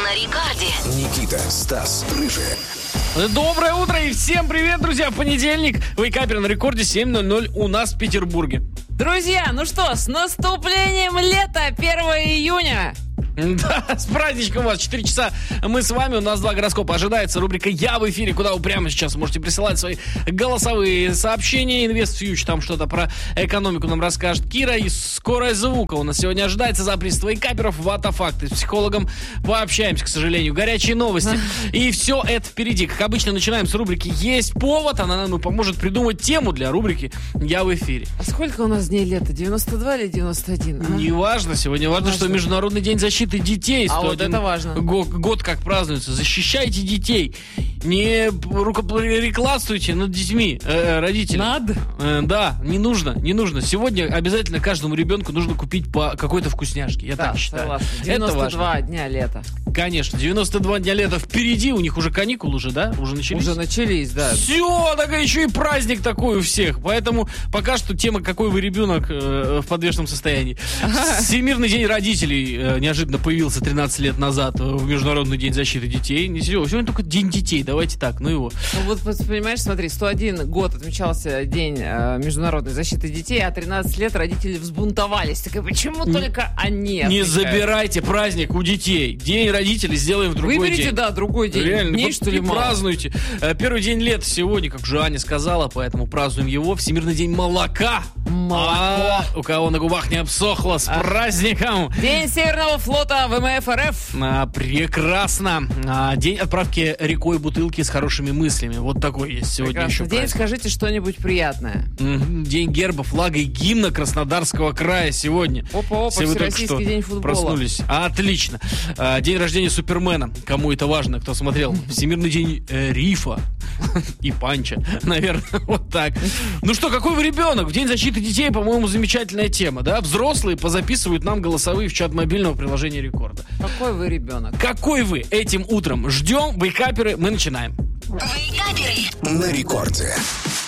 на рекорде. Никита, Стас, Рыжая. Доброе утро и всем привет, друзья! Вейкапер на рекорде 7:00 у нас в Петербурге. Друзья, ну что, с наступлением лета, 1 июня. Да, с праздничком вас, 4 часа мы с вами, у нас 2 гороскопа. Ожидается рубрика «Я в эфире», куда вы прямо сейчас можете присылать свои голосовые сообщения. InvestFuture там что-то про экономику нам расскажет Кира. И скорая звука у нас сегодня ожидается. За приз вейкаперов ватафакты. С психологом пообщаемся, к сожалению. Горячие новости. И все это впереди. Как обычно, начинаем с рубрики «Есть повод». Она нам поможет придумать тему для рубрики «Я в эфире». А сколько у нас дней лета? 92 или 91? Неважно. Сегодня важно, что Международный день защиты детей. А вот это важно. Год как празднуется. Защищайте детей. Не рукоприкладствуйте над детьми, родители. Надо? Да, не нужно. Сегодня обязательно каждому ребенку нужно купить по какой-то вкусняшке. Я так считаю. Согласна. Это 92 важно. дня лета. Конечно, 92 дня лета впереди. У них уже каникулы уже, да? Уже начались? Уже начались, да. Все, так еще и праздник такой у всех. Поэтому пока что тема «Какой вы ребенок» в подвешенном состоянии. Всемирный день родителей неожиданно появился 13 лет назад в Международный день защиты детей. Не серьезно, сегодня только день детей. Давайте так, ну его. Ну вот, понимаешь, смотри, 101 год отмечался День Международной защиты детей, а 13 лет родители взбунтовались. Так и почему только они Не отмечают? забирайте праздник у детей. День родителей сделаем в другой Выберите, день. да, другой день. Реально, Дней, вот что ли, и мало? празднуйте. Первый день лета сегодня, как уже Аня сказала, поэтому празднуем его. Всемирный день молока. Молоко. У кого на губах не обсохло, с праздником. День Северного флота ВМФ РФ. Прекрасно. День отправки рекой бутылки с хорошими мыслями. Вот такой есть сегодня Прекрасно. еще День праздник. скажите что-нибудь приятное. День герба, флага и гимна Краснодарского края сегодня. Опа, Все вы только Всероссийский что день футбола. проснулись. Отлично. День рождения Супермена. Кому это важно, кто смотрел. Всемирный день рифа и панча. Наверное, вот так. Ну что, какой вы ребенок? В день защиты детей, по-моему, замечательная тема, да? Взрослые позаписывают нам голосовые в чат мобильного приложения Рекорда. Какой вы ребенок? Какой вы этим утром? Ждем, вейкаперы, мы начинаем. Вейкаперы. На рекорде.